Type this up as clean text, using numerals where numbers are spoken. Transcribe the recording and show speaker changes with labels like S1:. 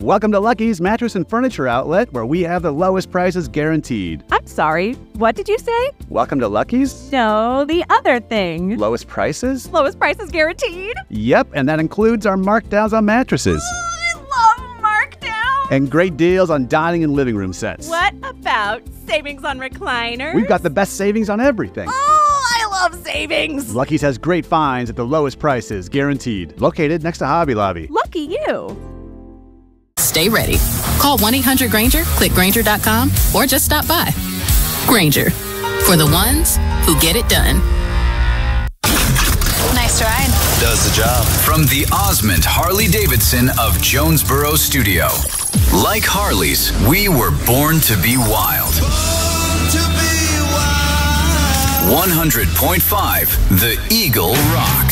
S1: Welcome to Lucky's Mattress and Furniture Outlet, where we have the lowest prices guaranteed.
S2: I'm sorry, what did you say?
S1: Welcome to Lucky's?
S2: No, the other thing.
S1: Lowest prices?
S2: Lowest prices guaranteed?
S1: Yep, and that includes our markdowns on mattresses.
S2: I love markdown.
S1: And great deals on dining and living room sets.
S2: What about savings on recliners?
S1: We've got the best savings on everything.
S2: Oh, I love savings.
S1: Lucky's has great finds at the lowest prices, guaranteed. Located next to Hobby Lobby.
S2: Lucky you.
S3: Stay ready. Call 1-800-GRANGER, click Grainger.com, or just stop by. Grainger, for the ones who get it done.
S4: Nice ride.
S5: Does the job. From the Osmond Harley-Davidson of Jonesboro Studio. Like Harleys, we were born to be wild. 100.5 The Eagle Rocks.